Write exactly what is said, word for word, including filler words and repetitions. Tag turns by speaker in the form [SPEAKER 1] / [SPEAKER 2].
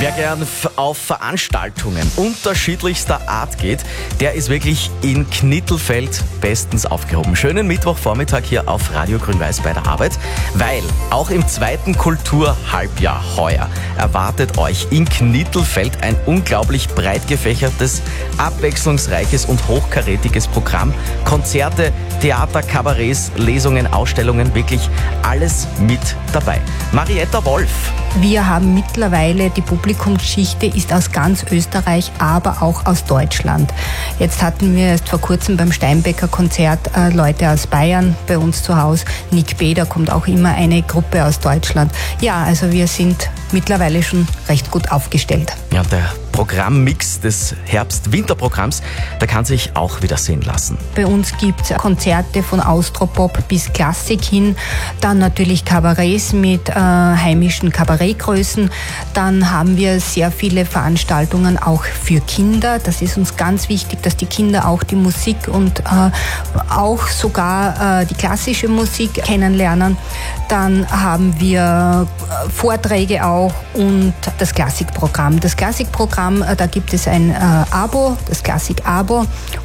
[SPEAKER 1] Wer gern f- auf Veranstaltungen unterschiedlichster Art geht, der ist wirklich in Knittelfeld bestens aufgehoben. Schönen Mittwochvormittag hier auf Radio Grün-Weiß bei der Arbeit, weil auch im zweiten Kulturhalbjahr heuer erwartet euch in Knittelfeld ein unglaublich breit gefächertes, abwechslungsreiches und hochkarätiges Programm. Konzerte, Theater, Kabarets, Lesungen, Ausstellungen, wirklich alles mit dabei. Marietta Wolf.
[SPEAKER 2] Wir haben mittlerweile, die Publikumsschichte ist aus ganz Österreich, aber auch aus Deutschland. Jetzt hatten wir erst vor kurzem beim Steinbecker Konzert äh, Leute aus Bayern bei uns zu Hause. Nick B., da kommt auch immer eine Gruppe aus Deutschland. Ja, also wir sind mittlerweile schon recht gut aufgestellt.
[SPEAKER 1] Ja, der Programmmix des Herbst-Winter-Programms, der kann sich auch wieder sehen lassen.
[SPEAKER 2] Bei uns gibt es Konzerte von Austropop bis Klassik hin, dann natürlich Kabarets mit äh, heimischen Kabarettgrößen. Dann haben wir sehr viele Veranstaltungen auch für Kinder. Das ist uns ganz wichtig, dass die Kinder auch die Musik und äh, auch sogar äh, die klassische Musik kennenlernen. Dann haben wir äh, Vorträge auch und das Klassikprogramm. Das Klassikprogramm, äh, da gibt es ein äh, Abo, das Klassik-Abo.